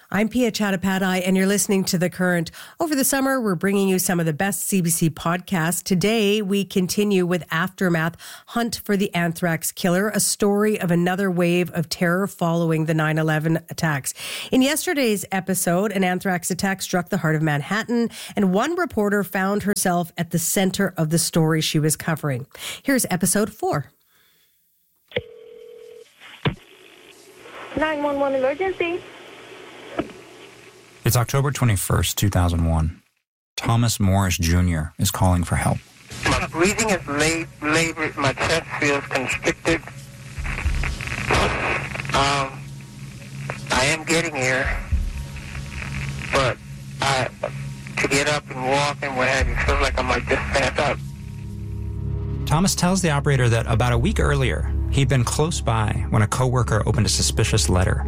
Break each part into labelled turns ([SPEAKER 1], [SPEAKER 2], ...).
[SPEAKER 1] I'm Pia Chattopadhyay, and you're listening to The Current. Over the summer, we're bringing you some of the best CBC podcasts. Today, we continue with Aftermath, Hunt for the Anthrax Killer, a story of another wave of terror following the 9/11 attacks. In yesterday's episode, an anthrax attack struck the heart of Manhattan, and one reporter found herself at the center of the story she was covering. Here's episode 4.
[SPEAKER 2] 911 emergency.
[SPEAKER 3] It's October 21st, 2001. Thomas Morris Jr. is calling for help.
[SPEAKER 4] My breathing is labored. My chest feels constricted. I am getting here, but to get up and walk and what have you, feels like I might just pass out.
[SPEAKER 3] Thomas tells the operator that about a week earlier, he'd been close by when a coworker opened a suspicious letter.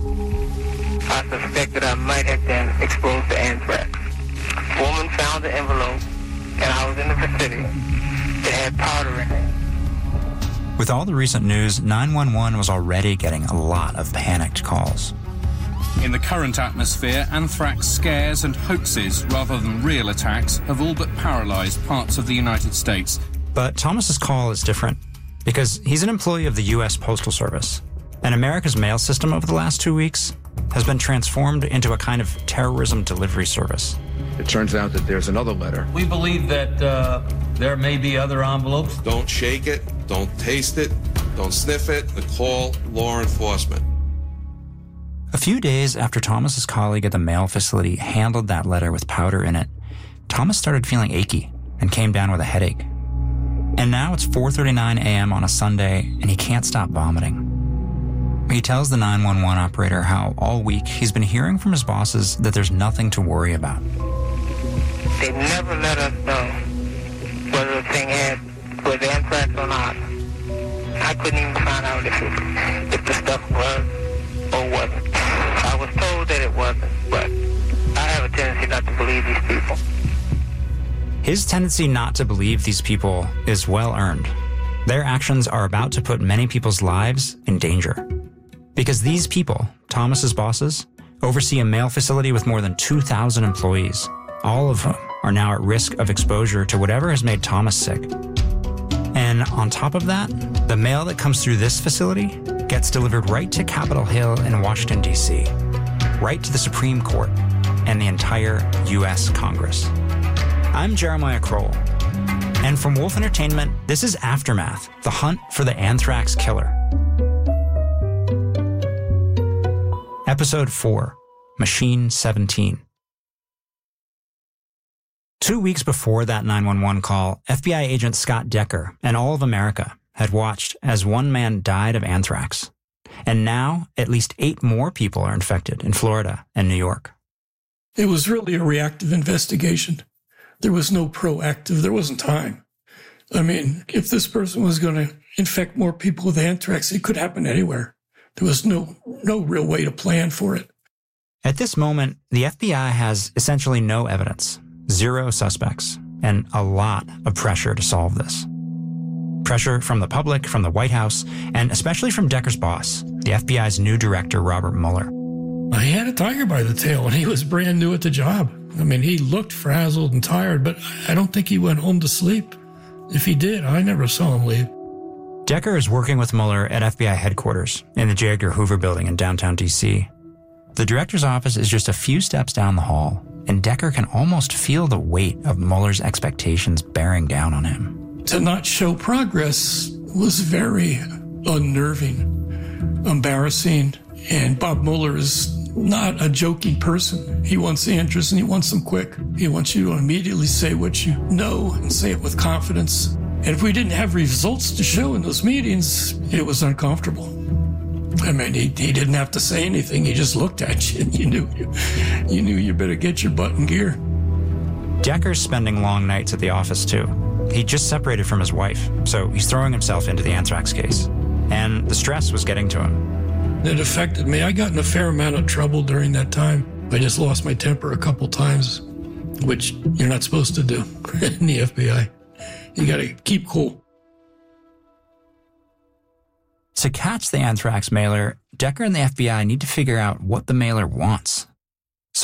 [SPEAKER 4] I suspect that I might have been exposed to anthrax. A woman found the envelope, and I was in the vicinity. It had powder in it.
[SPEAKER 3] With all the recent news, 911 was already getting a lot of panicked calls.
[SPEAKER 5] In the current atmosphere, anthrax scares and hoaxes rather than real attacks have all but paralyzed parts of the United States.
[SPEAKER 3] But Thomas's call is different because he's an employee of the U.S. Postal Service, and America's mail system over the last 2 weeks has been transformed into a kind of terrorism delivery service.
[SPEAKER 6] It turns out that there's another letter.
[SPEAKER 7] We believe that there may be other envelopes.
[SPEAKER 8] Don't shake it, don't taste it, don't sniff it, and call law enforcement.
[SPEAKER 3] A few days after Thomas's colleague at the mail facility handled that letter with powder in it, Thomas started feeling achy and came down with a headache. And now it's 4:39 a.m. on a Sunday, and he can't stop vomiting. He tells the 911 operator how all week he's been hearing from his bosses that there's nothing to worry about.
[SPEAKER 4] They never let us know whether the thing was anthrax or not. I couldn't even find out if the stuff was or wasn't. I was told that it wasn't, but I have a tendency not to believe these people.
[SPEAKER 3] His tendency not to believe these people is well earned. Their actions are about to put many people's lives in danger. Because these people, Thomas's bosses, oversee a mail facility with more than 2,000 employees, all of whom are now at risk of exposure to whatever has made Thomas sick. And on top of that, the mail that comes through this facility gets delivered right to Capitol Hill in Washington, D.C., right to the Supreme Court and the entire U.S. Congress. I'm Jeremiah Kroll, and from Wolf Entertainment, this is Aftermath, the hunt for the anthrax killer. Episode 4, Machine 17. 2 weeks before that 911 call, FBI agent Scott Decker and all of America had watched as one man died of anthrax. And now, at least 8 more people are infected in Florida and New York.
[SPEAKER 9] It was really a reactive investigation. There was no proactive. There wasn't time. I mean, if this person was going to infect more people with anthrax, it could happen anywhere. There was no real way to plan for it.
[SPEAKER 3] At this moment, the FBI has essentially no evidence, 0 suspects, and a lot of pressure to solve this. Pressure from the public, from the White House, and especially from Decker's boss, the FBI's new director, Robert Mueller.
[SPEAKER 9] He had a tiger by the tail, and he was brand new at the job. I mean, he looked frazzled and tired, but I don't think he went home to sleep. If he did, I never saw him leave.
[SPEAKER 3] Decker is working with Mueller at FBI headquarters in the J. Edgar Hoover building in downtown D.C. The director's office is just a few steps down the hall, and Decker can almost feel the weight of Mueller's expectations bearing down on him.
[SPEAKER 9] To not show progress was very unnerving, embarrassing, and Bob Mueller is not a joking person. He wants answers, and he wants them quick. He wants you to immediately say what you know and say it with confidence. And if we didn't have results to show in those meetings, it was uncomfortable. I mean, he didn't have to say anything. He just looked at you, and you knew you better get your butt in gear.
[SPEAKER 3] Decker's spending long nights at the office, too. He just separated from his wife, so he's throwing himself into the anthrax case. And the stress was getting to him.
[SPEAKER 9] It affected me. I got in a fair amount of trouble during that time. I just lost my temper a couple times, which you're not supposed to do in the FBI. You got to keep cool.
[SPEAKER 3] To catch the anthrax mailer, Decker and the FBI need to figure out what the mailer wants.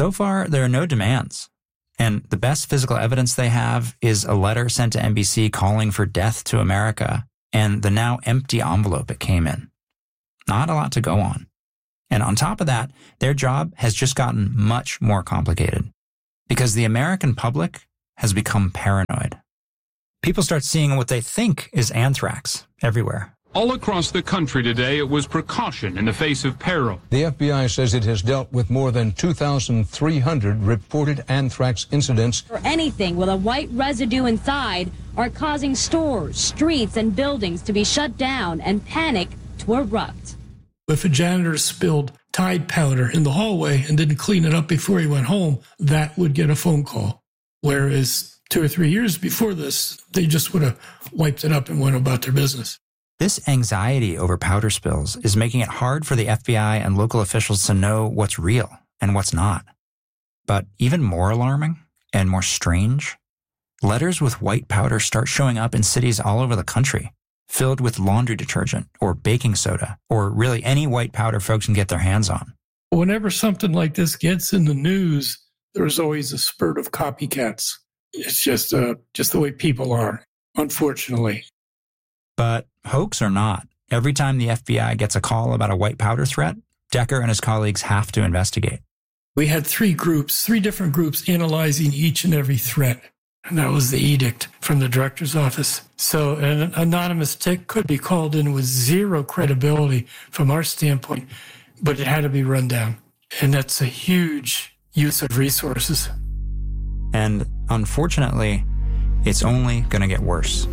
[SPEAKER 3] So far, there are no demands. And the best physical evidence they have is a letter sent to NBC calling for death to America and the now empty envelope it came in. Not a lot to go on. And on top of that, their job has just gotten much more complicated because the American public has become paranoid. People start seeing what they think is anthrax everywhere.
[SPEAKER 2] All across the country today, it was precaution in the face of peril.
[SPEAKER 10] The FBI says it has dealt with more than 2,300 reported anthrax incidents.
[SPEAKER 11] Or anything with a white residue inside are causing stores, streets, and buildings to be shut down and panic to erupt.
[SPEAKER 9] If a janitor spilled Tide powder in the hallway and didn't clean it up before he went home, that would get a phone call. Whereas 2 or 3 years before this, they just would have wiped it up and went about their business.
[SPEAKER 3] This anxiety over powder spills is making it hard for the FBI and local officials to know what's real and what's not. But even more alarming and more strange, letters with white powder start showing up in cities all over the country, filled with laundry detergent or baking soda or really any white powder folks can get their hands on.
[SPEAKER 9] Whenever something like this gets in the news, there's always a spurt of copycats. It's just the way people are, unfortunately.
[SPEAKER 3] But hoax or not, every time the FBI gets a call about a white powder threat, Decker and his colleagues have to investigate.
[SPEAKER 9] We had 3 different groups analyzing each and every threat. And that was the edict from the director's office. So an anonymous tip could be called in with zero credibility from our standpoint, but it had to be run down. And that's a huge use of resources.
[SPEAKER 3] And unfortunately, it's only going to get worse.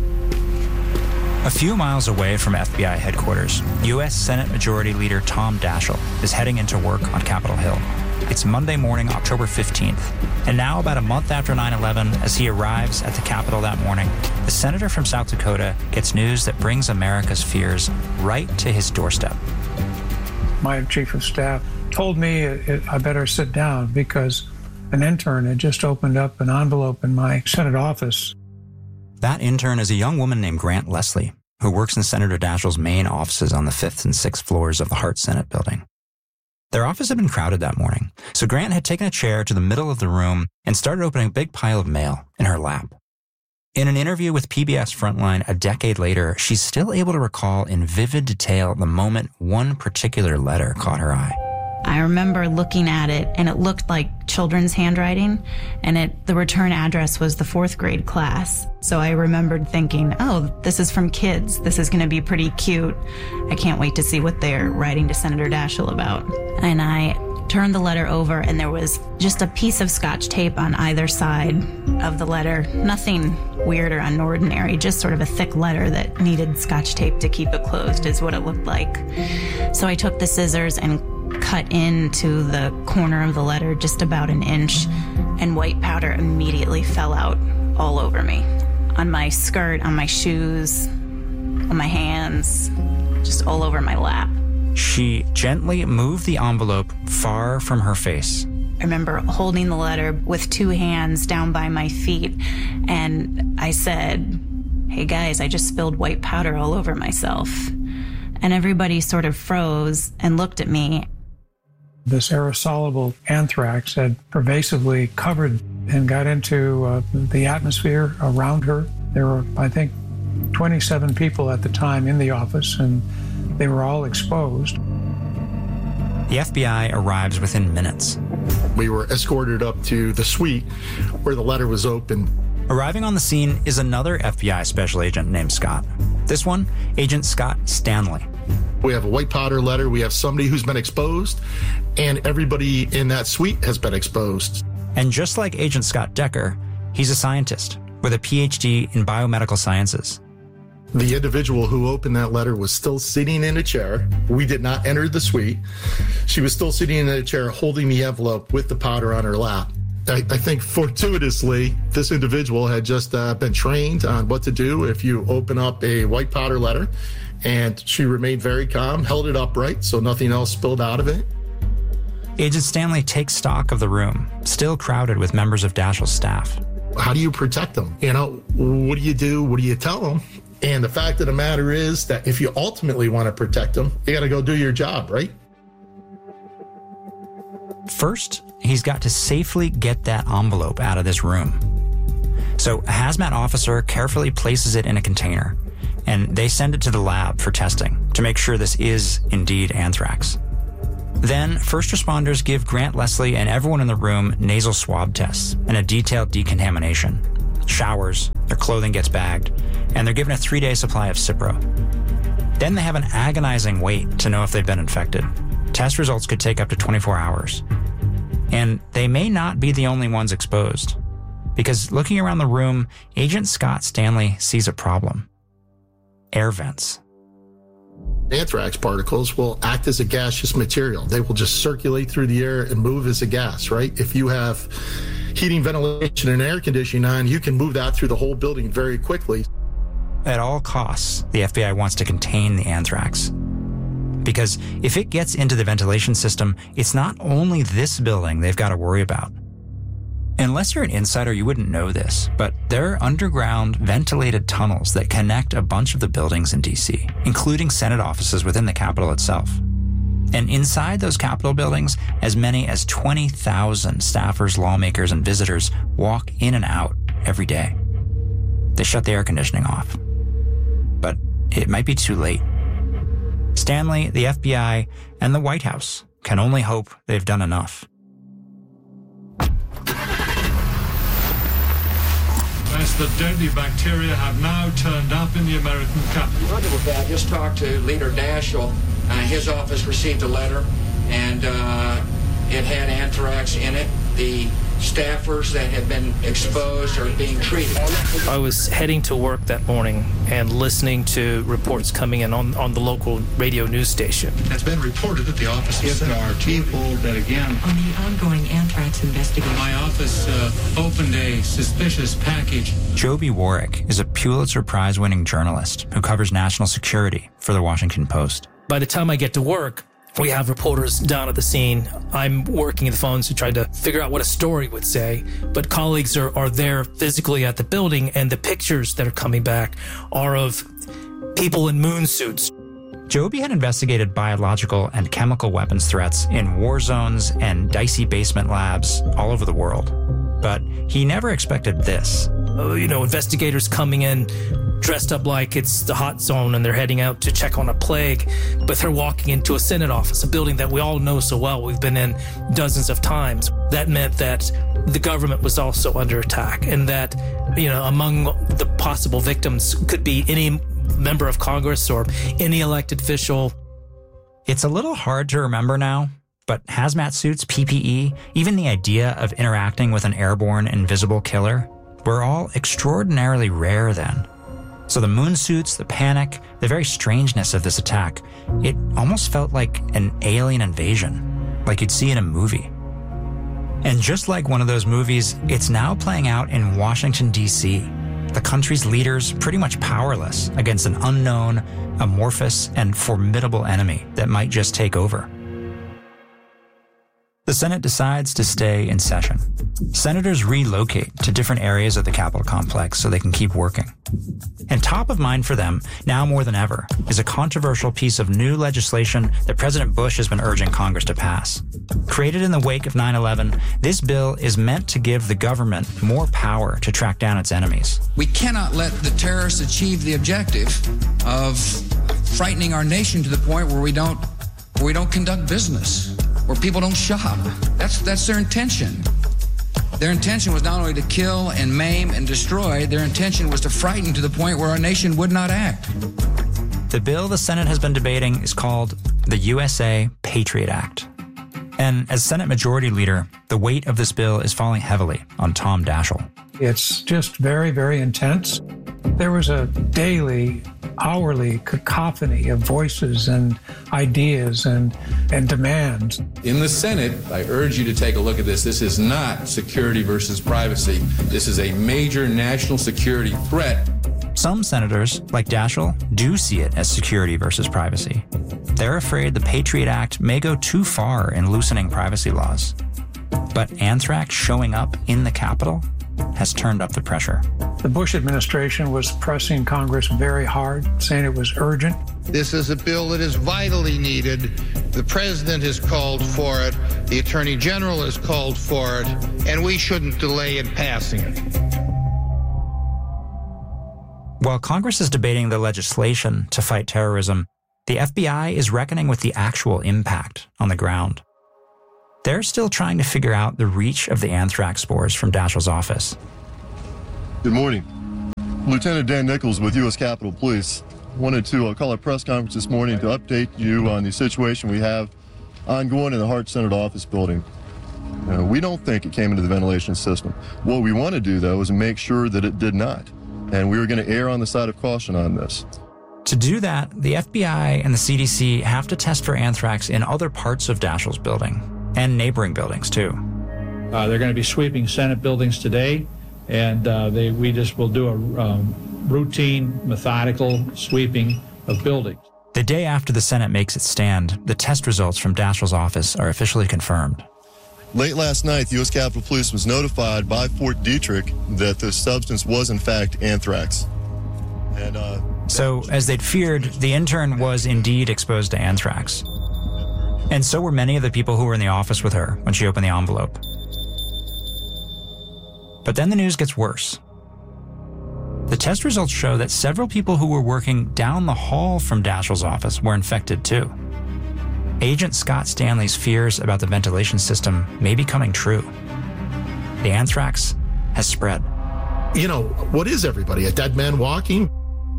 [SPEAKER 3] A few miles away from FBI headquarters, U.S. Senate Majority Leader Tom Daschle is heading into work on Capitol Hill. It's Monday morning, October 15th, and now about a month after 9/11, as he arrives at the Capitol that morning, the senator from South Dakota gets news that brings America's fears right to his doorstep.
[SPEAKER 12] My chief of staff told me I better sit down because an intern had just opened up an envelope in my Senate office.
[SPEAKER 3] That intern is a young woman named Grant Leslie, who works in Senator Daschle's main offices on the 5th and 6th floors of the Hart Senate building. Their office had been crowded that morning, so Grant had taken a chair to the middle of the room and started opening a big pile of mail in her lap. In an interview with PBS Frontline a decade later, she's still able to recall in vivid detail the moment one particular letter caught her eye.
[SPEAKER 13] I remember looking at it, and it looked like children's handwriting, and the return address was the 4th grade class. So I remembered thinking, oh, this is from kids. This is going to be pretty cute. I can't wait to see what they're writing to Senator Daschle about. And I turned the letter over, and there was just a piece of Scotch tape on either side of the letter. Nothing weird or unordinary, just sort of a thick letter that needed Scotch tape to keep it closed is what it looked like. So I took the scissors and cut into the corner of the letter just about an inch, and white powder immediately fell out all over me. On my skirt, on my shoes, on my hands, just all over my lap.
[SPEAKER 3] She gently moved the envelope far from her face.
[SPEAKER 13] I remember holding the letter with 2 hands down by my feet, and I said, "Hey guys, I just spilled white powder all over myself." And everybody sort of froze and looked at me.
[SPEAKER 12] This aerosolable anthrax had pervasively covered and got into the atmosphere around her. There were, I think, 27 people at the time in the office, and they were all exposed.
[SPEAKER 3] The FBI arrives within minutes.
[SPEAKER 14] We were escorted up to the suite where the letter was opened.
[SPEAKER 3] Arriving on the scene is another FBI special agent named Scott. This one, Agent Scott Stanley.
[SPEAKER 14] We have a white powder letter, we have somebody who's been exposed, and everybody in that suite has been exposed.
[SPEAKER 3] And just like Agent Scott Decker, he's a scientist with a PhD in biomedical sciences.
[SPEAKER 14] The individual who opened that letter was still sitting in a chair. We did not enter the suite. She was still sitting in a chair holding the envelope with the powder on her lap. I think fortuitously, this individual had just been trained on what to do if you open up a white powder letter, and she remained very calm, held it upright so nothing else spilled out of it.
[SPEAKER 3] Agent Stanley takes stock of the room, still crowded with members of Daschle's staff.
[SPEAKER 14] How do you protect them? What do you do? What do you tell them? And the fact of the matter is that if you ultimately want to protect them, you got to go do your job, right?
[SPEAKER 3] first, he's got to safely get that envelope out of this room. So a hazmat officer carefully places it in a container, and they send it to the lab for testing to make sure this is indeed anthrax. Then, first responders give Grant Leslie and everyone in the room nasal swab tests and a detailed decontamination. Showers, their clothing gets bagged, and they're given a 3-day supply of Cipro. Then they have an agonizing wait to know if they've been infected. Test results could take up to 24 hours. And they may not be the only ones exposed, because looking around the room, Agent Scott Stanley sees a problem. Air vents.
[SPEAKER 14] Anthrax particles will act as a gaseous material. They will just circulate through the air and move as a gas, right? If you have heating, ventilation, and air conditioning on, you can move that through the whole building very quickly.
[SPEAKER 3] At all costs, the FBI wants to contain the anthrax. Because if it gets into the ventilation system, it's not only this building they've got to worry about. Unless you're an insider, you wouldn't know this, but there are underground ventilated tunnels that connect a bunch of the buildings in D.C., including Senate offices within the Capitol itself. And inside those Capitol buildings, as many as 20,000 staffers, lawmakers, and visitors walk in and out every day. They shut the air conditioning off. But it might be too late. Stanley, the FBI, and the White House can only hope they've done enough.
[SPEAKER 15] As the deadly bacteria have now turned up in the American capital.
[SPEAKER 16] I just talked to Leader Daschle. His office received a letter, and it had anthrax in it. The staffers that have been exposed are being treated.
[SPEAKER 17] I was heading to work that morning and listening to reports coming in on the local radio news station.
[SPEAKER 18] It's been reported that the office is people that again
[SPEAKER 19] on the ongoing anthrax investigation.
[SPEAKER 15] My office opened a suspicious package.
[SPEAKER 3] Joby Warrick is a Pulitzer Prize-winning journalist who covers national security for the Washington Post.
[SPEAKER 17] By the time I get to work, we have reporters down at the scene. I'm working the phones to try to figure out what a story would say, but colleagues are there physically at the building, and the pictures that are coming back are of people in moon suits.
[SPEAKER 3] Joby had investigated biological and chemical weapons threats in war zones and dicey basement labs all over the world. But he never expected this.
[SPEAKER 17] Investigators coming in dressed up like it's the hot zone and they're heading out to check on a plague, but they're walking into a Senate office, a building that we all know so well. We've been in dozens of times. That meant that the government was also under attack, and that, among the possible victims could be any member of Congress or any elected official.
[SPEAKER 3] It's a little hard to remember now, but hazmat suits, PPE, even the idea of interacting with an airborne invisible killer were all extraordinarily rare then. So the moon suits, the panic, the very strangeness of this attack, it almost felt like an alien invasion, like you'd see in a movie. And just like one of those movies, it's now playing out in Washington, D.C., the country's leaders pretty much powerless against an unknown, amorphous, and formidable enemy that might just take over. The Senate decides to stay in session. Senators relocate to different areas of the Capitol complex so they can keep working. And top of mind for them, now more than ever, is a controversial piece of new legislation that President Bush has been urging Congress to pass. Created in the wake of 9/11, this bill is meant to give the government more power to track down its enemies.
[SPEAKER 16] We cannot let the terrorists achieve the objective of frightening our nation to the point where we don't conduct business, where people don't shop. That's their intention. Their intention was not only to kill and maim and destroy, their intention was to frighten to the point where our nation would not act.
[SPEAKER 3] The bill the Senate has been debating is called the USA Patriot Act. And as Senate Majority Leader, the weight of this bill is falling heavily on Tom Daschle.
[SPEAKER 12] It's just very, very intense. There was a daily, hourly cacophony of voices and ideas and demands.
[SPEAKER 8] In the Senate, I urge you to take a look at this. This is not security versus privacy. This is a major national security threat.
[SPEAKER 3] Some senators, like Daschle, do see it as security versus privacy. They're afraid the Patriot Act may go too far in loosening privacy laws. But anthrax showing up in the Capitol has turned up the pressure.
[SPEAKER 12] The Bush administration was pressing Congress very hard, saying it was urgent.
[SPEAKER 20] This is a bill that is vitally needed The president has called for it, the attorney general has called for it, and we shouldn't delay in passing it.
[SPEAKER 3] While Congress is debating the legislation to fight terrorism, the FBI is reckoning with the actual impact on the ground. They're still trying to figure out the reach of the anthrax spores from Daschle's office.
[SPEAKER 21] Good morning. Lieutenant Dan Nichols with U.S. Capitol Police. Wanted to call a press conference this morning to update you on the situation we have ongoing in the Hart Senate office building. We don't think it came into the ventilation system. What we want to do, though, is make sure that it did not. And we were going to err on the side of caution on this.
[SPEAKER 3] To do that, the FBI and the CDC have to test for anthrax in other parts of Daschle's building and neighboring buildings, too.
[SPEAKER 22] They're going to be sweeping Senate buildings today, and we just will do a routine, methodical sweeping of buildings.
[SPEAKER 3] The day after the Senate makes its stand, the test results from Daschle's office are officially confirmed.
[SPEAKER 21] Late last night, the U.S. Capitol Police was notified by Fort Detrick that the substance was, in fact, anthrax.
[SPEAKER 3] So, as they'd feared, the intern was indeed exposed to anthrax. And so were many of the people who were in the office with her when she opened the envelope. But then the news gets worse. The test results show that several people who were working down the hall from Daschle's office were infected too. Agent Scott Stanley's fears about the ventilation system may be coming true. The anthrax has spread.
[SPEAKER 14] What is everybody? A dead man walking?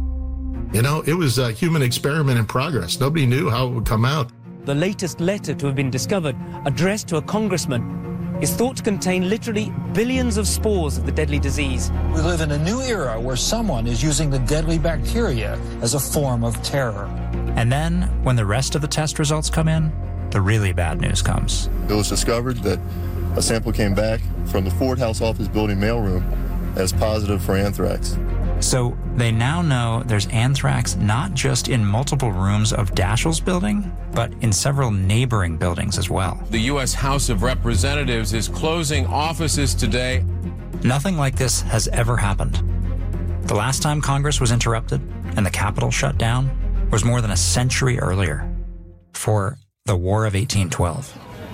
[SPEAKER 14] It was a human experiment in progress. Nobody knew how it would come out.
[SPEAKER 23] The latest letter to have been discovered, addressed to a congressman, is thought to contain literally billions of spores of the deadly disease.
[SPEAKER 24] We live in a new era where someone is using the deadly bacteria as a form of terror.
[SPEAKER 3] And then, when the rest of the test results come in, the really bad news comes.
[SPEAKER 21] It was discovered that a sample came back from the Ford House office building mailroom as positive for anthrax.
[SPEAKER 3] So they now know there's anthrax not just in multiple rooms of Daschle's building, but in several neighboring buildings as well.
[SPEAKER 25] The U.S. House of Representatives is closing offices today.
[SPEAKER 3] Nothing like this has ever happened. The last time Congress was interrupted and the Capitol shut down was more than a century earlier, for the War of 1812.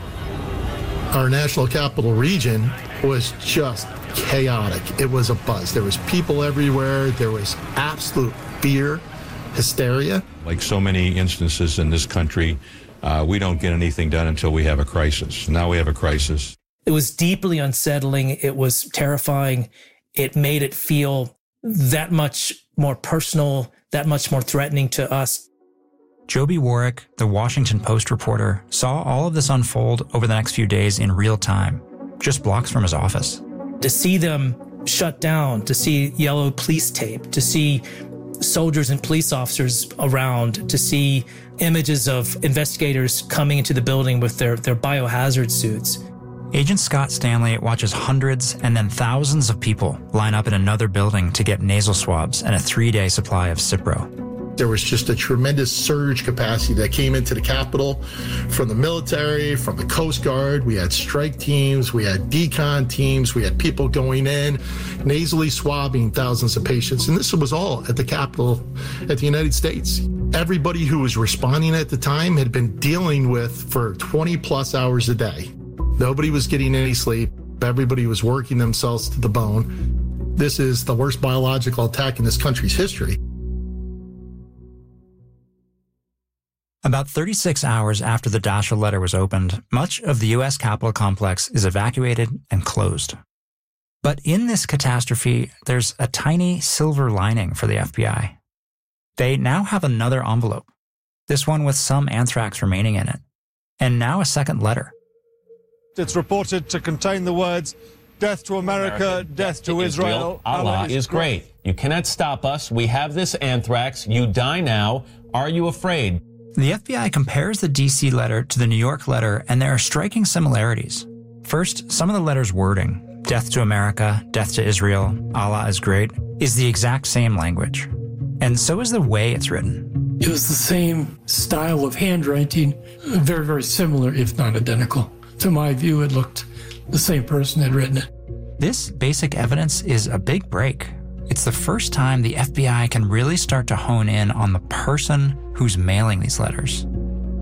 [SPEAKER 14] Our National Capital Region was just chaotic. It was a buzz. There was people everywhere. There was absolute fear, hysteria.
[SPEAKER 18] Like so many instances in this country, we don't get anything done until we have a crisis. Now we have a crisis.
[SPEAKER 17] It was deeply unsettling. It was terrifying. It made it feel that much more personal, that much more threatening to us.
[SPEAKER 3] Joby Warrick, the Washington Post reporter, saw all of this unfold over the next few days in real time, just blocks from his office.
[SPEAKER 17] To see them shut down, to see yellow police tape, to see soldiers and police officers around, to see images of investigators coming into the building with their biohazard suits.
[SPEAKER 3] Agent Scott Stanley watches hundreds and then thousands of people line up in another building to get nasal swabs and a 3-day supply of Cipro.
[SPEAKER 14] There was just a tremendous surge capacity that came into the Capitol from the military, from the Coast Guard. We had strike teams, we had decon teams, we had people going in, nasally swabbing thousands of patients. And this was all at the Capitol at the United States. Everybody who was responding at the time had been dealing with for 20 plus hours a day. Nobody was getting any sleep. Everybody was working themselves to the bone. This is the worst biological attack in this country's history.
[SPEAKER 3] About 36 hours after the Daschle letter was opened, much of the U.S. Capitol complex is evacuated and closed. But in this catastrophe, there's a tiny silver lining for the FBI. They now have another envelope, this one with some anthrax remaining in it, and now a second letter.
[SPEAKER 26] It's reported to contain the words, "Death to America, death to Israel.
[SPEAKER 27] Allah is great. You cannot stop us. We have this anthrax. You die now. Are you afraid?"
[SPEAKER 3] The FBI compares the D.C. letter to the New York letter, and there are striking similarities. First, some of the letter's wording, death to America, death to Israel, Allah is great, is the exact same language. And so is the way it's written.
[SPEAKER 9] It was the same style of handwriting, very, very similar, if not identical. To my view, it looked the same person had written it.
[SPEAKER 3] This basic evidence is a big break. It's the first time the FBI can really start to hone in on the person who's mailing these letters.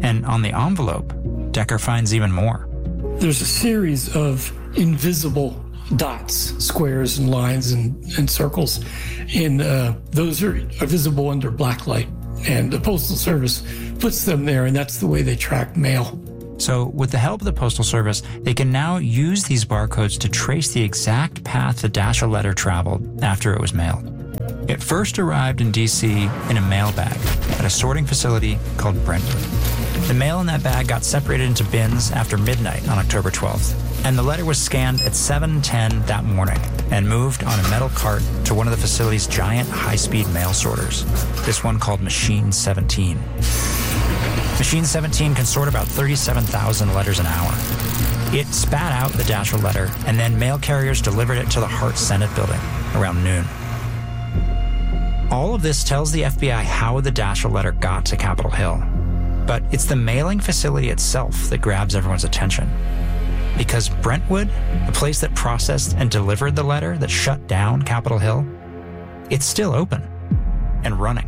[SPEAKER 3] And on the envelope, Decker finds even more.
[SPEAKER 9] There's a series of invisible dots, squares and lines and circles, and those are visible under black light. And the Postal Service puts them there, and that's the way they track mail.
[SPEAKER 3] So with the help of the Postal Service, they can now use these barcodes to trace the exact path the Daschle letter traveled after it was mailed. It first arrived in D.C. in a mail bag at a sorting facility called Brentwood. The mail in that bag got separated into bins after midnight on October 12th, and the letter was scanned at 7:10 that morning and moved on a metal cart to one of the facility's giant high-speed mail sorters, this one called Machine 17. Machine 17 can sort about 37,000 letters an hour. It spat out the Daschle letter, and then mail carriers delivered it to the Hart Senate building around noon. All of this tells the FBI how the Daschle letter got to Capitol Hill. But it's the mailing facility itself that grabs everyone's attention. Because Brentwood, the place that processed and delivered the letter that shut down Capitol Hill, it's still open and running.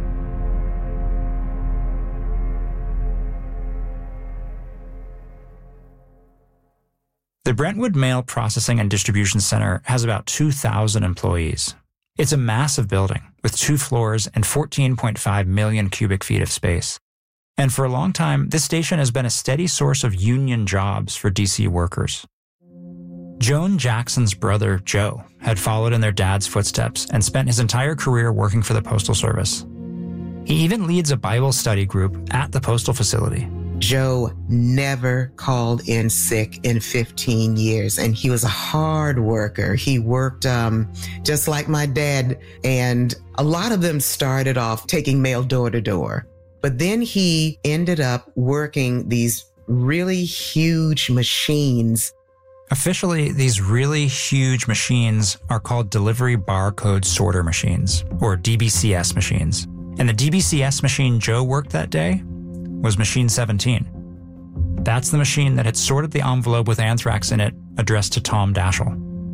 [SPEAKER 3] The Brentwood Mail Processing and Distribution Center has about 2,000 employees. It's a massive building with 2 floors and 14.5 million cubic feet of space. And for a long time, this station has been a steady source of union jobs for DC workers. Joan Jackson's brother, Joe, had followed in their dad's footsteps and spent his entire career working for the Postal Service. He even leads a Bible study group at the postal facility.
[SPEAKER 1] Joe never called in sick in 15 years, and he was a hard worker. He worked just like my dad, and a lot of them started off taking mail door to door. But then he ended up working these really huge machines.
[SPEAKER 3] Officially, these really huge machines are called Delivery Barcode Sorter Machines, or DBCS machines. And the DBCS machine Joe worked that day was Machine 17. That's the machine that had sorted the envelope with anthrax in it addressed to Tom Daschle.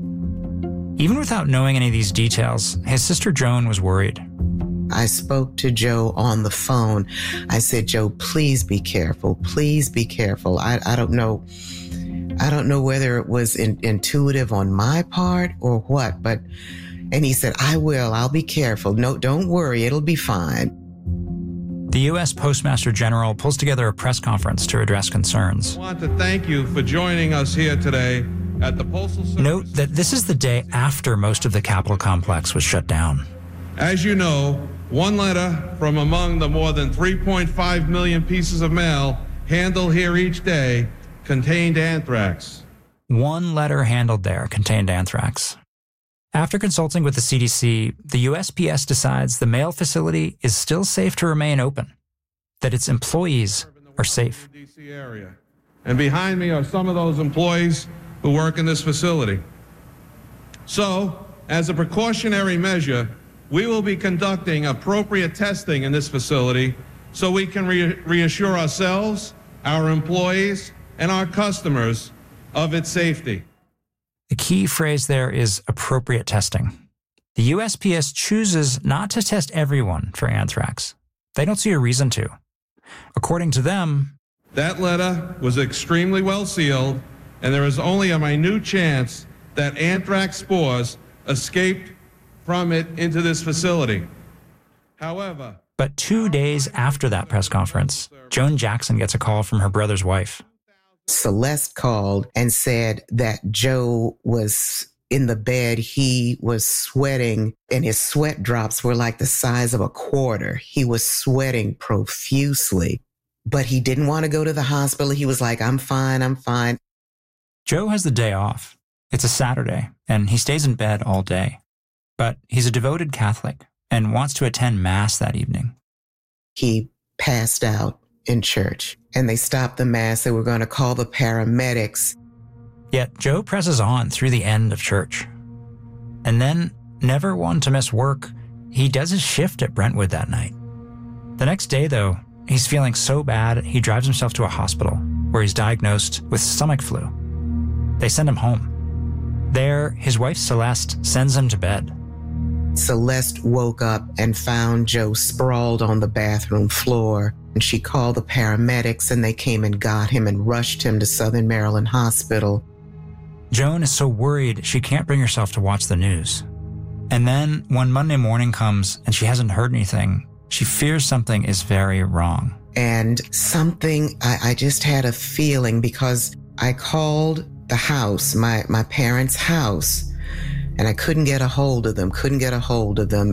[SPEAKER 3] Even without knowing any of these details, his sister Joan was worried.
[SPEAKER 1] I spoke to Joe on the phone. I said, Joe, please be careful. Please be careful. I don't know whether it was intuitive on my part or what, and he said, I'll be careful. No, don't worry. It'll be fine.
[SPEAKER 3] The U.S. Postmaster General pulls together a press conference to address concerns.
[SPEAKER 2] I want to thank you for joining us here today at the Postal Service.
[SPEAKER 3] Note that this is the day after most of the Capitol complex was shut down.
[SPEAKER 2] As you know, one letter from among the more than 3.5 million pieces of mail handled here each day contained anthrax.
[SPEAKER 3] One letter handled there contained anthrax. After consulting with the CDC, the USPS decides the mail facility is still safe to remain open, that its employees are safe.
[SPEAKER 2] DC area. And behind me are some of those employees who work in this facility. So, as a precautionary measure, we will be conducting appropriate testing in this facility so we can reassure ourselves, our employees, and our customers of its safety.
[SPEAKER 3] The key phrase there is appropriate testing. The USPS chooses not to test everyone for anthrax. They don't see a reason to. According to them,
[SPEAKER 2] that letter was extremely well sealed, and there is only a minute chance that anthrax spores escaped from it into this facility. However,
[SPEAKER 3] but 2 days after that press conference, Joan Jackson gets a call from her brother's wife.
[SPEAKER 1] Celeste called and said that Joe was in the bed. He was sweating, and his sweat drops were like the size of a quarter. He was sweating profusely, but he didn't want to go to the hospital. He was like, I'm fine, I'm fine.
[SPEAKER 3] Joe has the day off. It's a Saturday, and he stays in bed all day. But he's a devoted Catholic and wants to attend Mass that evening.
[SPEAKER 1] He passed out in church, and they stopped the Mass. They were going to call the paramedics.
[SPEAKER 3] Yet Joe presses on through the end of church. And then, never one to miss work, he does his shift at Brentwood that night. The next day, though, he's feeling so bad, he drives himself to a hospital where he's diagnosed with stomach flu. They send him home. There, his wife Celeste sends him to bed.
[SPEAKER 1] Celeste woke up and found Joe sprawled on the bathroom floor. And she called the paramedics and they came and got him and rushed him to Southern Maryland Hospital.
[SPEAKER 3] Joan is so worried she can't bring herself to watch the news. And then when Monday morning comes and she hasn't heard anything, she fears something is very wrong.
[SPEAKER 1] And something, I just had a feeling because I called the house, my parents' house, and I couldn't get a hold of them.